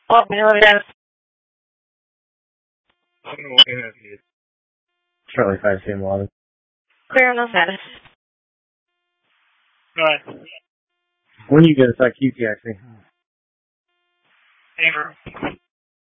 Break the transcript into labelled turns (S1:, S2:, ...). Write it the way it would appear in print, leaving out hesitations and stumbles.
S1: Oh, Manila Dennis.
S2: I don't know what it is.
S3: Charlie 5 CM11.
S1: Clear on those status.
S2: Go ahead.
S3: When you get a QT actually?
S2: Anchor.